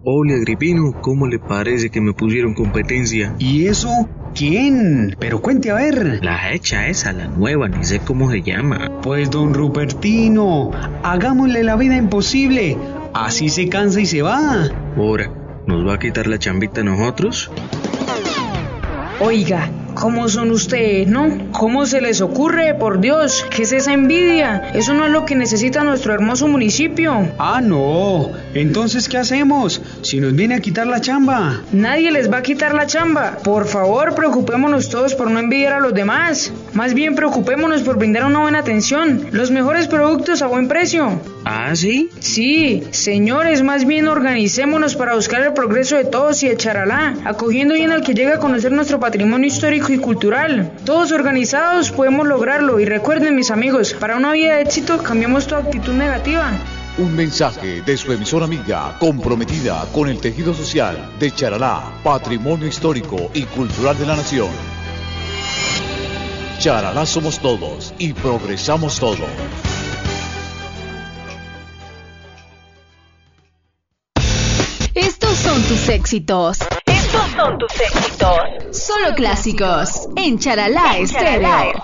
Ole Agripino, ¿cómo le parece que me pusieron competencia? ¿Y eso? ¿Quién? Pero cuente a ver. La hecha esa, la nueva, ni sé cómo se llama. Pues don Rupertino, hagámosle la vida imposible. Así se cansa y se va. Ahora, ¿nos va a quitar la chambita a nosotros? Oiga, ¿cómo son ustedes, no? ¿Cómo se les ocurre? Por Dios, ¿qué es esa envidia? Eso no es lo que necesita nuestro hermoso municipio. Ah, no. Entonces, ¿qué hacemos? Si nos viene a quitar la chamba. Nadie les va a quitar la chamba. Por favor, preocupémonos todos por no envidiar a los demás. Más bien, preocupémonos por brindar una buena atención. Los mejores productos a buen precio. ¿Ah, sí? Sí, señores, más bien organicémonos para buscar el progreso de todos y de Charalá, acogiendo bien al que llega a conocer nuestro patrimonio histórico y cultural. Todos organizados podemos lograrlo y recuerden, mis amigos, para una vida de éxito cambiamos toda actitud negativa. Un mensaje de su emisora amiga comprometida con el tejido social de Charalá, patrimonio histórico y cultural de la nación. Charalá somos todos y progresamos todos. Estos son tus éxitos. Estos son tus éxitos. Solo clásicos en Charalá Estéreo.